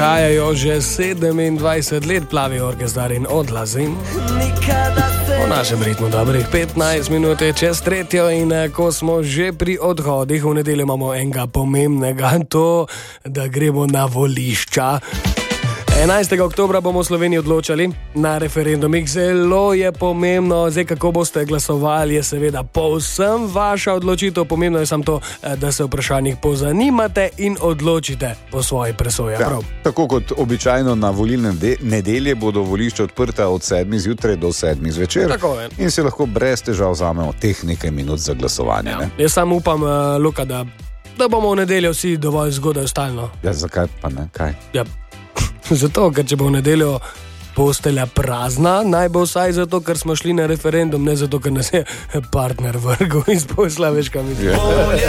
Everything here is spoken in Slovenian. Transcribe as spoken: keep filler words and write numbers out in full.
prihajajo že sedemindvajset let plavi orkestar in odlazim. Po našem ritmu dobrih petnajst minut je čez tretjo in ko smo že pri odhodih, v nedeljo imamo enega pomembnega, to, da gremo na volišča. enajstega oktobra bomo v Sloveniji odločali na referendumih. Zelo je pomembno, zdaj kako boste glasovali, je seveda povsem vaša odločitev. Pomembno je samo to, da se vprašanjih pozanimate in odločite po svoji presoji. Ja, tako kot običajno na volilne nedelje bodo volišča odprta od sedmih zjutraj do sedmih zvečer in se lahko brez težav vzamemo teh nekaj minut za glasovanje. Ja. Ne? Jaz samo upam, Luka, da, da bomo v nedeljo vsi dovolj zgodaj stalno. Ja, zakaj pa ne? Kaj? Ja. Zato, ker če bo v nedeljo postelja prazna, naj bo vsaj zato, ker smo šli na referendum, ne zato, ker nas je partner vrgel iz posla, veš kam.